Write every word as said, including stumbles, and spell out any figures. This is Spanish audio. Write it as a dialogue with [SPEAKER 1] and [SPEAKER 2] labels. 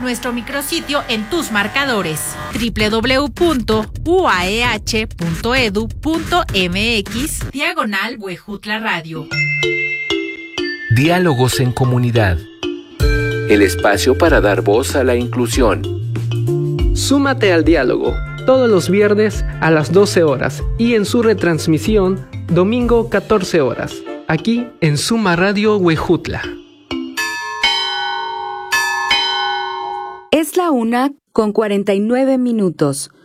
[SPEAKER 1] nuestro micrositio en tus marcadores doble u doble u doble u punto u a e h punto e d u punto m x diagonal Huejutla Radio.
[SPEAKER 2] Diálogos en comunidad. El espacio para dar voz a la inclusión.
[SPEAKER 3] Súmate al diálogo todos los viernes a las doce horas y en su retransmisión domingo catorce horas, aquí en Suma Radio Huejutla.
[SPEAKER 4] Es la una con cuarenta y nueve minutos.